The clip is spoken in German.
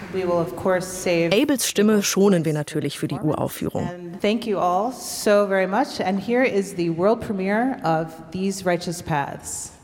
Abels Stimme schonen wir natürlich für die Uraufführung. Thank you all so very much. And here is the world premiere of These Righteous Paths.